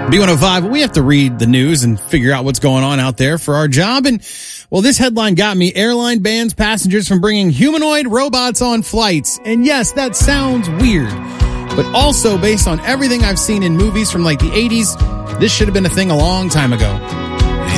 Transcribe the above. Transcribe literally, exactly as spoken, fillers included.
B one oh five, we have to read the news and figure out what's going on out there for our job. And, well, this headline got me. Airline bans passengers from bringing humanoid robots on flights. And yes, that sounds weird. But also, based on everything I've seen in movies from like the eighties, this should have been a thing a long time ago.